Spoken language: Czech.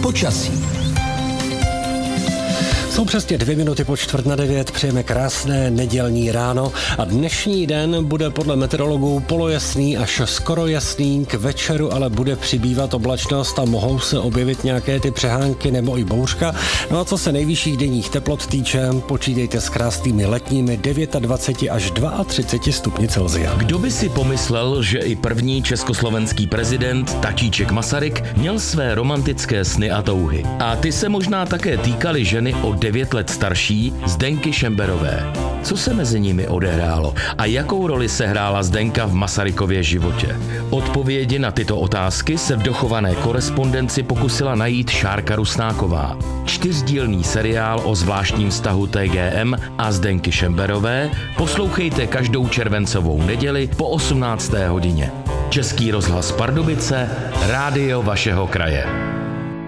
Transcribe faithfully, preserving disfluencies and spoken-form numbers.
Počasí. Jsou přesně dvě minuty po čtvrt na devět, přejeme krásné nedělní ráno a dnešní den bude podle meteorologů polojasný až skoro jasný, k večeru ale bude přibývat oblačnost a mohou se objevit nějaké ty přehánky nebo i bouřka. No a co se nejvyšších denních teplot týče, počítejte s krásnými letními dvacet devět až třicet dva stupni Celsia. Kdo by si pomyslel, že i první československý prezident Tatíček Masaryk měl své romantické sny a touhy. A ty se možná také týkaly ženy o devět let starší Zdenky Šemberové. Co se mezi nimi odehrálo a jakou roli sehrála Zdenka v Masarykově životě? Odpovědi na tyto otázky se v dochované korespondenci pokusila najít Šárka Rusnáková. Čtyřdílný seriál o zvláštním vztahu T G M a Zdenky Šemberové poslouchejte každou červencovou neděli po osmnácté hodině. Český rozhlas Pardubice, rádio vašeho kraje.